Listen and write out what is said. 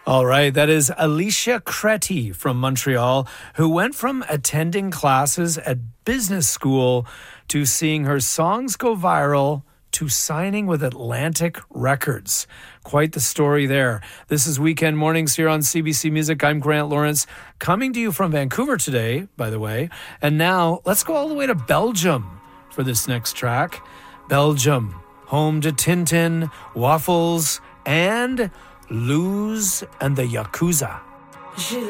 All right, that is Alicia Creti from Montreal, who went from attending classes at business school to seeing her songs go viral to signing with Atlantic Records. Quite the story there. This is Weekend Mornings here on CBC Music. I'm Grant Lawrence, coming to you from Vancouver today, by the way. And now, let's go all the way to Belgium for this next track. Belgium, home to Tintin, Waffles, and Luz and the Yakuza.